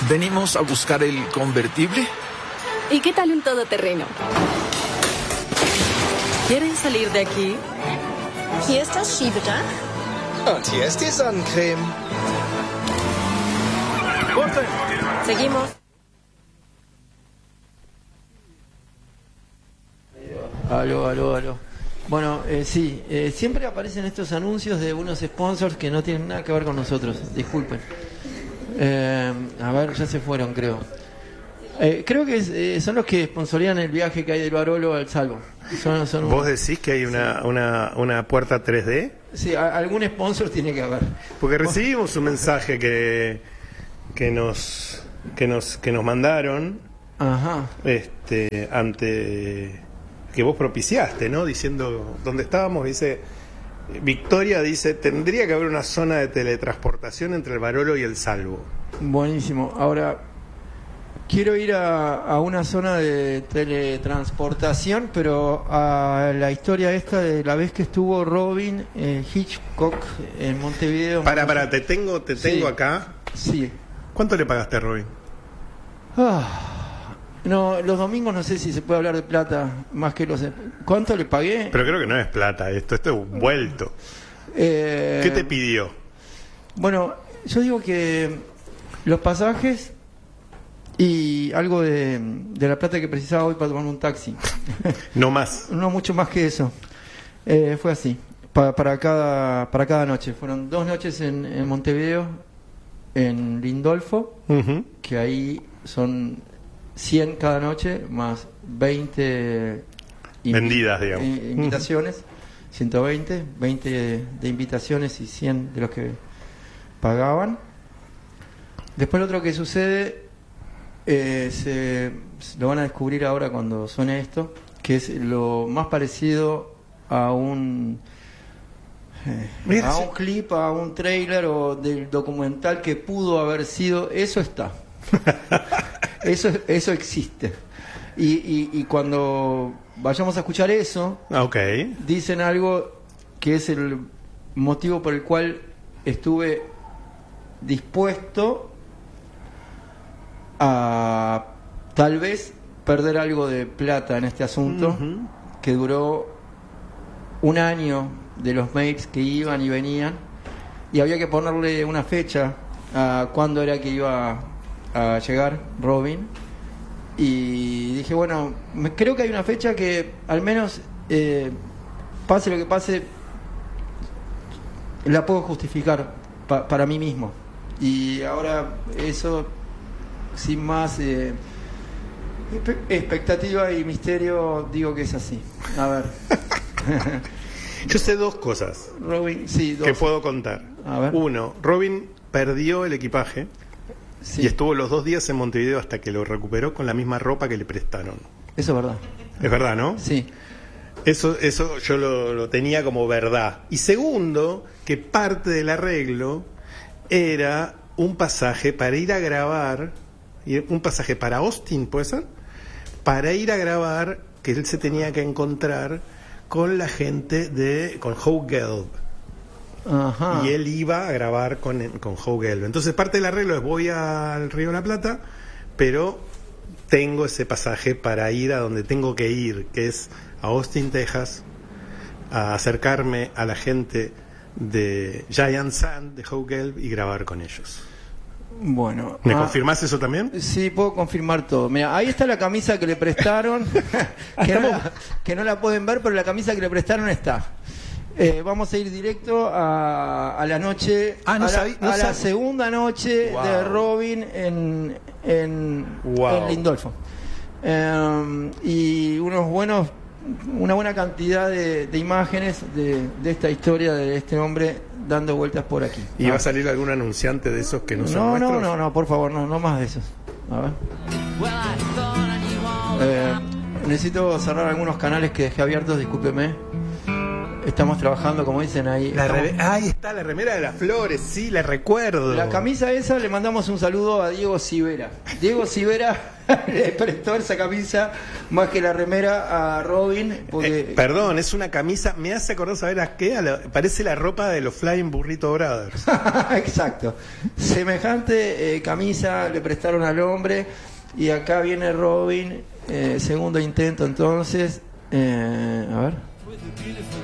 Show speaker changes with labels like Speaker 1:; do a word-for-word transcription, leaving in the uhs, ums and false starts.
Speaker 1: Venimos a buscar el convertible.
Speaker 2: ¿Y qué tal un todoterreno?
Speaker 3: ¿Quieren salir de aquí?
Speaker 4: Hier ist das Schiebedach.
Speaker 5: Und hier ist die Sonnencreme.
Speaker 3: Seguimos.
Speaker 6: Aló, aló, aló. Bueno, eh, sí, eh, siempre aparecen estos anuncios de unos sponsors que no tienen nada que ver con nosotros. Disculpen. Eh, a ver, ya se fueron, creo. Eh, creo que es, eh, son los que sponsorían el viaje que hay del Barolo al Salvo. Son, son
Speaker 7: ¿Vos
Speaker 6: unos...
Speaker 7: decís que hay una, una, una puerta tres D?
Speaker 6: Sí, a, algún sponsor tiene que haber.
Speaker 7: Porque recibimos un mensaje que, que nos que nos que nos mandaron.
Speaker 6: Ajá.
Speaker 7: Este, ante que vos propiciaste, ¿no? Diciendo dónde estábamos, dice Victoria, dice, tendría que haber una zona de teletransportación entre el Barolo y el Salvo.
Speaker 6: Buenísimo. Ahora quiero ir a, a una zona de teletransportación, pero a la historia esta de la vez que estuvo Robin eh, Hitchcock en Montevideo.
Speaker 7: Para, para, te tengo, te tengo
Speaker 6: Sí.
Speaker 7: acá.
Speaker 6: Sí.
Speaker 7: ¿Cuánto le pagaste a Robin?
Speaker 6: Ah, no, los domingos no sé si se puede hablar de plata más que los... ¿Cuánto le pagué?
Speaker 7: Pero creo que no es plata esto, esto es vuelto.
Speaker 6: Eh,
Speaker 7: ¿Qué te pidió?
Speaker 6: Bueno, yo digo que los pasajes y algo de, de la plata que precisaba hoy para tomarme un taxi.
Speaker 7: No más.
Speaker 6: No mucho más que eso. Eh, fue así, pa, para cada para cada noche. Fueron dos noches en, en Montevideo, en Lindolfo,
Speaker 7: Uh-huh.
Speaker 6: que ahí son cien cada noche, más veinte invi-
Speaker 7: Vendidas, digamos.
Speaker 6: eh, invitaciones, ciento veinte, veinte de invitaciones y cien de los que pagaban. Después lo otro que sucede, eh, se, se lo van a descubrir ahora cuando suene esto, que es lo más parecido a un eh,
Speaker 7: Mira,
Speaker 6: a
Speaker 7: sí.
Speaker 6: un clip, a un trailer o del documental que pudo haber sido. Eso está. eso eso existe. Y, y, y cuando vayamos a escuchar eso,
Speaker 7: Ah, ok.
Speaker 6: dicen algo que es el motivo por el cual estuve dispuesto a tal vez perder algo de plata en este asunto,
Speaker 7: Ujú.
Speaker 6: que duró un año de los mails que iban y venían, y había que ponerle una fecha a cuándo era que iba a llegar Robin. Y dije, bueno, me- creo que hay una fecha que al menos eh, pase lo que pase, la puedo justificar pa- para mí mismo. Y ahora eso, sin más eh, espe- expectativa y misterio, digo que es así. A ver.
Speaker 7: Yo sé dos cosas
Speaker 6: Robin, sí, dos.
Speaker 7: que puedo contar.
Speaker 6: A ver.
Speaker 7: Uno, Robin perdió el equipaje
Speaker 6: Sí,
Speaker 7: y estuvo los dos días en Montevideo hasta que lo recuperó con la misma ropa que le prestaron.
Speaker 6: eso es verdad.
Speaker 7: Es verdad, ¿no?
Speaker 6: Sí.
Speaker 7: Eso, eso yo lo, lo tenía como verdad. Y segundo, que parte del arreglo era un pasaje para ir a grabar, y un pasaje para Austin, ¿puede ser? Para ir a grabar, que él se tenía que encontrar con la gente de, con Howe Gelb.
Speaker 6: Ajá.
Speaker 7: Y él iba a grabar con, con Howe Gelb. Entonces parte del arreglo es voy al Río de la Plata, pero tengo ese pasaje para ir a donde tengo que ir, que es a Austin, Texas, a acercarme a la gente de Giant Sand, de Howe Gelb, y grabar con ellos.
Speaker 6: Bueno.
Speaker 7: ¿Me
Speaker 6: ah,
Speaker 7: confirmás eso también?
Speaker 6: Sí, puedo confirmar todo. Mira, ahí está la camisa que le prestaron, que, no la, que no la pueden ver, pero la camisa que le prestaron está. Eh, vamos a ir directo a, a la noche,
Speaker 7: Ah, no
Speaker 6: a, la,
Speaker 7: sabí- no
Speaker 6: a la
Speaker 7: sab-
Speaker 6: segunda noche
Speaker 7: Wow.
Speaker 6: de Robin en, en,
Speaker 7: Wow.
Speaker 6: en Lindolfo. Eh, y unos buenos, una buena cantidad de, de imágenes de, de esta historia de este hombre dando vueltas por aquí.
Speaker 7: ¿Y va
Speaker 6: Ah.
Speaker 7: a salir algún anunciante de esos que no son
Speaker 6: No, no,
Speaker 7: nuestros?
Speaker 6: no, no, por favor, no, no más de esos. A ver. Eh, necesito cerrar algunos canales que dejé abiertos, discúlpeme. estamos trabajando, como dicen ahí.
Speaker 7: La
Speaker 6: estamos...
Speaker 7: re... Ahí está la remera de las flores, sí, la recuerdo.
Speaker 6: La camisa esa, le mandamos un saludo a Diego Civera. Diego Civera le prestó esa camisa más que la remera a Robin. Porque...
Speaker 7: Eh, perdón, es una camisa, me hace acordar, ¿saber a qué? A la... Parece la ropa de los Flying Burrito Brothers.
Speaker 6: Exacto. Semejante eh, camisa le prestaron al hombre. Y acá viene Robin, eh, segundo intento entonces. Eh, a ver.